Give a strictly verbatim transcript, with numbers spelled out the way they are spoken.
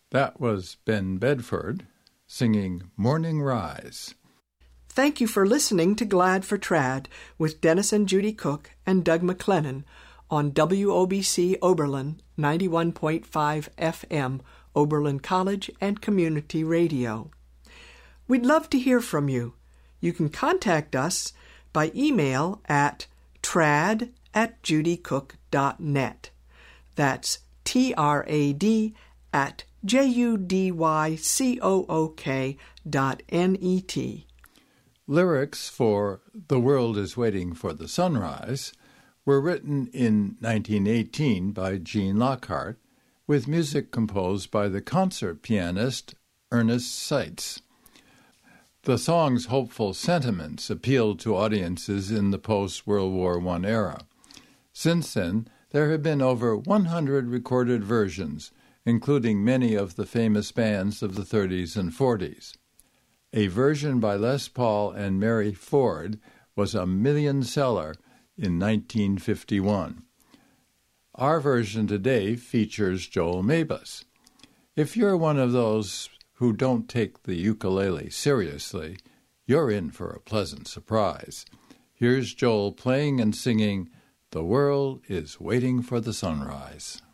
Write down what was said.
That was Ben Bedford singing Morning Rise. Thank you for listening to Glad for Trad with Dennis and Judy Cook and Doug McLennan on W O B C Oberlin ninety-one point five F M, Oberlin College and Community Radio. We'd love to hear from you. You can contact us by email at trad at judycook dot net. That's T R A D at J U D Y C O O K dot N E T. Lyrics for The World is Waiting for the Sunrise were written in nineteen eighteen by Gene Lockhart, with music composed by the concert pianist Ernest Seitz. The song's hopeful sentiments appealed to audiences in the post-World War One era. Since then, there have been over one hundred recorded versions, including many of the famous bands of the thirties and forties. A version by Les Paul and Mary Ford was a million seller in nineteen fifty-one. Our version today features Joel Mabus. If you're one of those who don't take the ukulele seriously, you're in for a pleasant surprise. Here's Joel playing and singing The World is Waiting for the Sunrise.